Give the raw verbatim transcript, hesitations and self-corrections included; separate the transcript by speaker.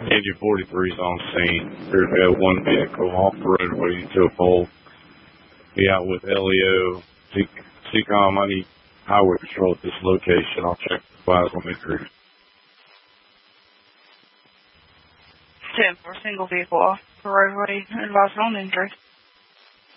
Speaker 1: Engine forty-three is on scene. There's got one vehicle off the roadway into a pole. Be out with L E O. C COM, I need highway patrol at this location. I'll check the files on the crew.
Speaker 2: ten for single vehicle off the roadway, advised on injury.